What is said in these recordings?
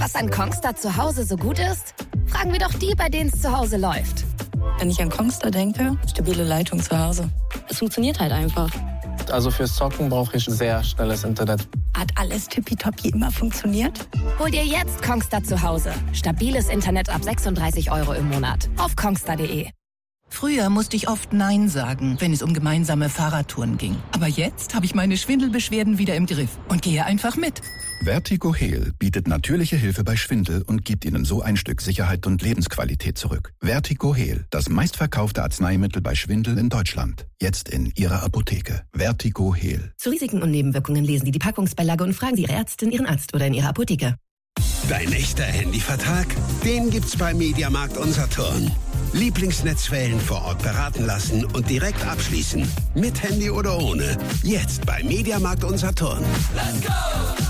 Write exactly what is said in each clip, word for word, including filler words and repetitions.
Was an Kongstar zu Hause so gut ist? Fragen wir doch die, bei denen es zu Hause läuft. Wenn ich an Kongstar denke, stabile Leitung zu Hause. Es funktioniert halt einfach. Also fürs Zocken brauche ich sehr schnelles Internet. Hat alles tippitoppi immer funktioniert? Hol dir jetzt Kongstar zu Hause. Stabiles Internet ab sechsunddreißig Euro im Monat. Auf kongstar punkt de. Früher musste ich oft Nein sagen, wenn es um gemeinsame Fahrradtouren ging. Aber jetzt habe ich meine Schwindelbeschwerden wieder im Griff und gehe einfach mit. Vertigo Heal bietet natürliche Hilfe bei Schwindel und gibt Ihnen so ein Stück Sicherheit und Lebensqualität zurück. Vertigo Heal, das meistverkaufte Arzneimittel bei Schwindel in Deutschland. Jetzt in Ihrer Apotheke. Vertigo Heal. Zu Risiken und Nebenwirkungen lesen Sie die Packungsbeilage und fragen Sie Ihre Ärztin, Ihren Arzt oder in Ihrer Apotheke. Dein echter Handyvertrag? Den gibt's bei Mediamarkt Unsaturn. Lieblingsnetzwellen vor Ort beraten lassen und direkt abschließen. Mit Handy oder ohne. Jetzt bei Mediamarkt Unsaturn. Let's go!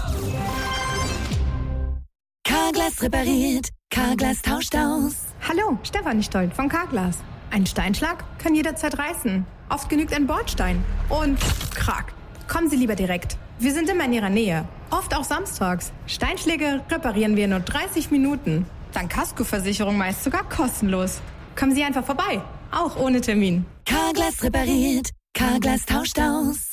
Carglass repariert. Carglass tauscht aus. Hallo, Stefanie Stolt von Carglass. Ein Steinschlag kann jederzeit reißen. Oft genügt ein Bordstein. Und krack. Kommen Sie lieber direkt. Wir sind immer in Ihrer Nähe. Oft auch samstags. Steinschläge reparieren wir in nur dreißig Minuten. Dank Kaskoversicherung meist sogar kostenlos. Kommen Sie einfach vorbei. Auch ohne Termin. Carglass repariert. Carglass tauscht aus.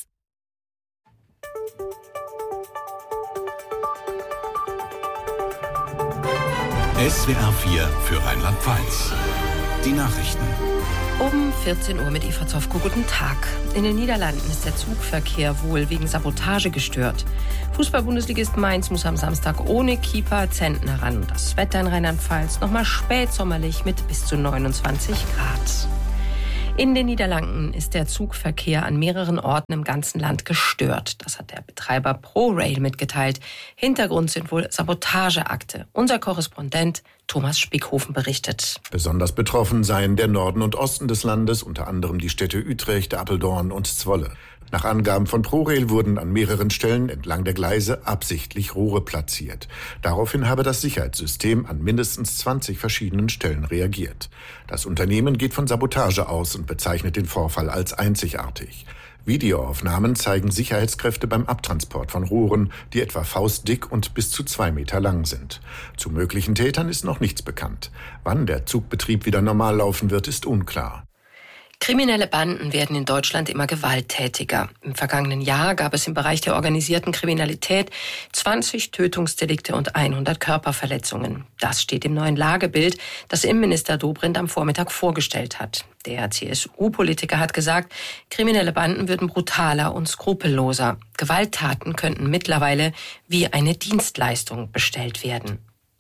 S W R vier für Rheinland-Pfalz. Die Nachrichten. Um vierzehn Uhr mit Eva Zofko. Guten Tag. In den Niederlanden ist der Zugverkehr wohl wegen Sabotage gestört. Fußball-Bundesligist Mainz muss am Samstag ohne Keeper Zentner ran. Das Wetter in Rheinland-Pfalz nochmal spätsommerlich mit bis zu neunundzwanzig Grad. In den Niederlanden ist der Zugverkehr an mehreren Orten im ganzen Land gestört. Das hat der Betreiber ProRail mitgeteilt. Hintergrund sind wohl Sabotageakte. Unser Korrespondent Thomas Spickhofen berichtet. Besonders betroffen seien der Norden und Osten des Landes, unter anderem die Städte Utrecht, Apeldoorn und Zwolle. Nach Angaben von ProRail wurden an mehreren Stellen entlang der Gleise absichtlich Rohre platziert. Daraufhin habe das Sicherheitssystem an mindestens zwanzig verschiedenen Stellen reagiert. Das Unternehmen geht von Sabotage aus und bezeichnet den Vorfall als einzigartig. Videoaufnahmen zeigen Sicherheitskräfte beim Abtransport von Rohren, die etwa faustdick und bis zu zwei Meter lang sind. Zu möglichen Tätern ist noch nichts bekannt. Wann der Zugbetrieb wieder normal laufen wird, ist unklar. Kriminelle Banden werden in Deutschland immer gewalttätiger. Im vergangenen Jahr gab es im Bereich der organisierten Kriminalität zwanzig Tötungsdelikte und hundert Körperverletzungen. Das steht im neuen Lagebild, das Innenminister Dobrindt am Vormittag vorgestellt hat. Der C S U-Politiker hat gesagt, kriminelle Banden würden brutaler und skrupelloser. Gewalttaten könnten mittlerweile wie eine Dienstleistung bestellt werden.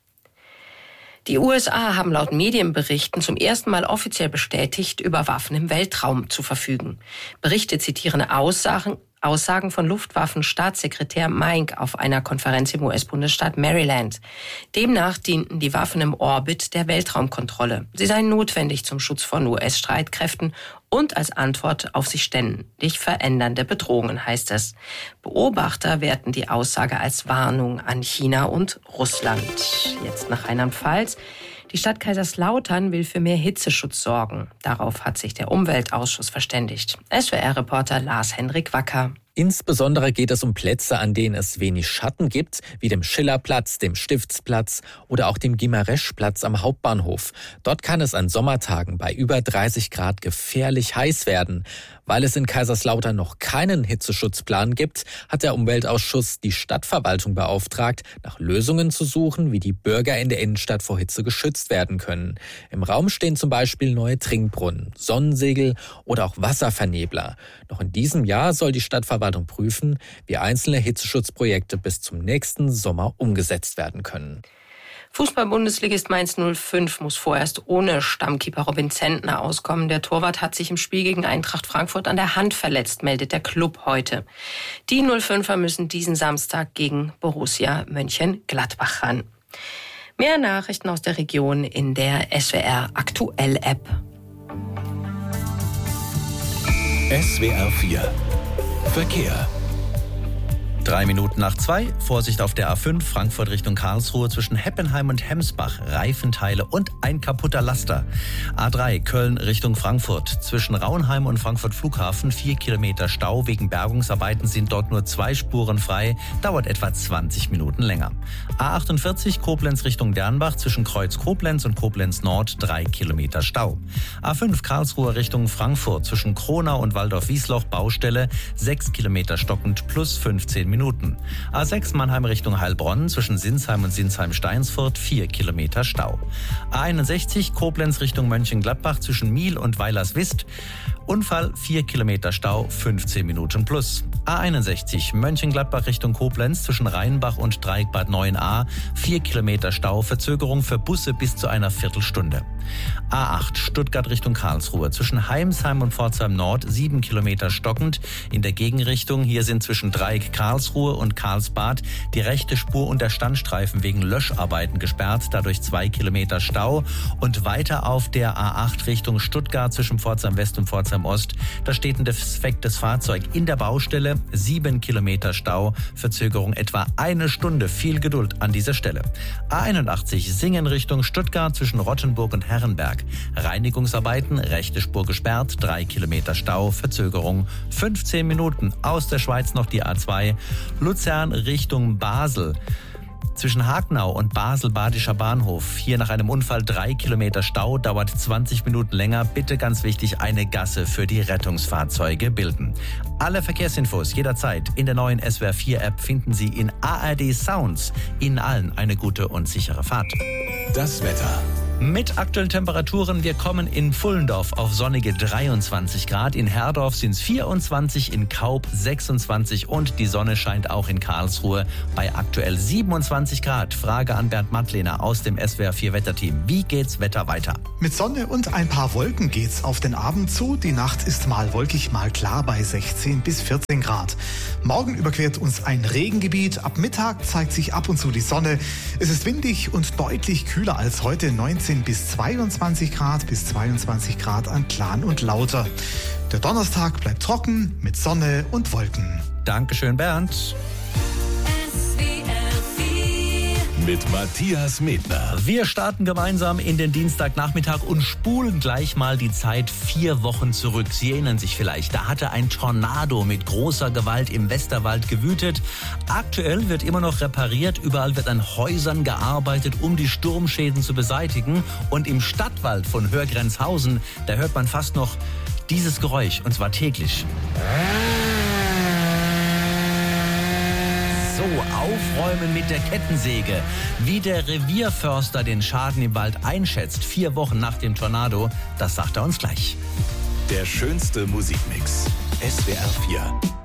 Die U S A haben laut Medienberichten zum ersten Mal offiziell bestätigt, über Waffen im Weltraum zu verfügen. Berichte zitieren Aussagen, Aussagen von Luftwaffenstaatssekretär Mike auf einer Konferenz im U S-Bundesstaat Maryland. Demnach dienten die Waffen im Orbit der Weltraumkontrolle. Sie seien notwendig zum Schutz von U S-Streitkräften und als Antwort auf sich ständig verändernde Bedrohungen, heißt es. Beobachter werten die Aussage als Warnung an China und Russland. Jetzt nach Rheinland-Pfalz. Die Stadt Kaiserslautern will für mehr Hitzeschutz sorgen. Darauf hat sich der Umweltausschuss verständigt. S W R-Reporter Lars-Henrik Wacker. Insbesondere geht es um Plätze, an denen es wenig Schatten gibt, wie dem Schillerplatz, dem Stiftsplatz oder auch dem Gimareschplatz am Hauptbahnhof. Dort kann es an Sommertagen bei über dreißig Grad gefährlich heiß werden. Weil es in Kaiserslautern noch keinen Hitzeschutzplan gibt, hat der Umweltausschuss die Stadtverwaltung beauftragt, nach Lösungen zu suchen, wie die Bürger in der Innenstadt vor Hitze geschützt werden können. Im Raum stehen zum Beispiel neue Trinkbrunnen, Sonnensegel oder auch Wasservernebler. Noch in diesem Jahr soll die Stadtverwaltung prüfen, wie einzelne Hitzeschutzprojekte bis zum nächsten Sommer umgesetzt werden können. Fußball-Bundesligist Mainz null fünf muss vorerst ohne Stammkeeper Robin Zentner auskommen. Der Torwart hat sich im Spiel gegen Eintracht Frankfurt an der Hand verletzt, meldet der Club heute. Die null fünfer müssen diesen Samstag gegen Borussia Mönchengladbach ran. Mehr Nachrichten aus der Region in der S W R Aktuell App. S W R vier Verkehr. Drei Minuten nach zwei. Vorsicht auf der A fünf, Frankfurt Richtung Karlsruhe zwischen Heppenheim und Hemsbach. Reifenteile und ein kaputter Laster. A drei, Köln Richtung Frankfurt. Zwischen Raunheim und Frankfurt Flughafen vier Kilometer Stau. Wegen Bergungsarbeiten sind dort nur zwei Spuren frei. Dauert etwa zwanzig Minuten länger. A achtundvierzig, Koblenz Richtung Dernbach. Zwischen Kreuz Koblenz und Koblenz Nord drei Kilometer Stau. A fünf, Karlsruhe Richtung Frankfurt. Zwischen Kronau und Waldorf-Wiesloch Baustelle. sechs Kilometer stockend plus fünfzehn Minuten. A sechs, Mannheim Richtung Heilbronn. Zwischen Sinsheim und Sinsheim-Steinsfurt vier Kilometer Stau. A einundsechzig, Koblenz Richtung Mönchengladbach. Zwischen Miel und Weilerswist. Unfall, vier Kilometer Stau, fünfzehn Minuten plus. A einundsechzig, Mönchengladbach Richtung Koblenz. Zwischen Rheinbach und Dreieckbad neun a. vier Kilometer Stau, Verzögerung für Busse bis zu einer Viertelstunde. A acht, Stuttgart Richtung Karlsruhe. Zwischen Heimsheim und Pforzheim Nord sieben Kilometer stockend. In der Gegenrichtung, hier sind zwischen Dreieck Karlsruhe und Karlsbad die rechte Spur und der Standstreifen wegen Löscharbeiten gesperrt. Dadurch zwei Kilometer Stau. Und weiter auf der A acht Richtung Stuttgart zwischen Pforzheim West und Pforzheim Ost. Da steht ein defektes Fahrzeug in der Baustelle. sieben Kilometer Stau. Verzögerung etwa eine Stunde. Viel Geduld an dieser Stelle. A einundachtzig, Singen Richtung Stuttgart zwischen Rottenburg und Herrenberg. Reinigungsarbeiten, rechte Spur gesperrt, drei Kilometer Stau, Verzögerung fünfzehn Minuten. Aus der Schweiz noch die A zwei, Luzern Richtung Basel. Zwischen Hagenau und Basel-Badischer Bahnhof. Hier nach einem Unfall drei Kilometer Stau, dauert zwanzig Minuten länger. Bitte ganz wichtig, eine Gasse für die Rettungsfahrzeuge bilden. Alle Verkehrsinfos jederzeit in der neuen S W R vier App finden Sie in A R D Sounds. Ihnen allen eine gute und sichere Fahrt. Das Wetter. Mit aktuellen Temperaturen, wir kommen in Pfullendorf auf sonnige dreiundzwanzig Grad, in Herdorf sind es vierundzwanzig, in Kaub sechsundzwanzig und die Sonne scheint auch in Karlsruhe bei aktuell siebenundzwanzig Grad. Frage an Bernd Mattlehner aus dem S W R vier Wetterteam. Wie geht's Wetter weiter? Mit Sonne und ein paar Wolken geht's auf den Abend zu. Die Nacht ist mal wolkig, mal klar bei sechzehn bis vierzehn Grad. Morgen überquert uns ein Regengebiet. Ab Mittag zeigt sich ab und zu die Sonne. Es ist windig und deutlich kühler als heute, neunzehn bis zweiundzwanzig Grad, bis zweiundzwanzig Grad an Plan und Lauter. Der Donnerstag bleibt trocken mit Sonne und Wolken. Dankeschön, Bernd. Mit Matthias Medner. Wir starten gemeinsam in den Dienstagnachmittag und spulen gleich mal die Zeit vier Wochen zurück. Sie erinnern sich vielleicht, da hatte ein Tornado mit großer Gewalt im Westerwald gewütet. Aktuell wird immer noch repariert, überall wird an Häusern gearbeitet, um die Sturmschäden zu beseitigen. Und im Stadtwald von Hörgrenzhausen, da hört man fast noch dieses Geräusch, und zwar täglich. So, aufräumen mit der Kettensäge. Wie der Revierförster den Schaden im Wald einschätzt, vier Wochen nach dem Tornado, das sagt er uns gleich. Der schönste Musikmix. S W R vier.